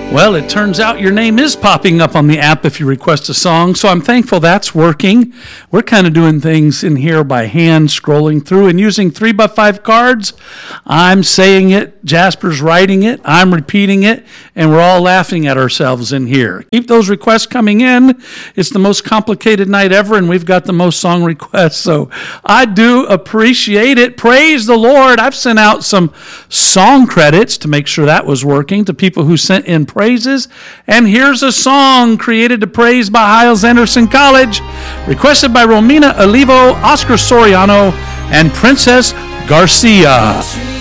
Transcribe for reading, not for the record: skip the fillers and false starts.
Well, it turns out your name is popping up on the app if you request a song, so I'm thankful that's working. We're kind of doing things in here by hand, scrolling through and using 3x5 cards. I'm saying it, Jasper's writing it, I'm repeating it, and we're all laughing at ourselves in here. Keep those requests coming in. It's the most complicated night ever, and we've got the most song requests, so I do appreciate it. Praise the Lord. I've sent out some song credits to make sure that was working to people who sent in praises. And here's a song created to praise by Hyles Anderson College, requested by Romina Olivo, Oscar Soriano, and Princess Garcia.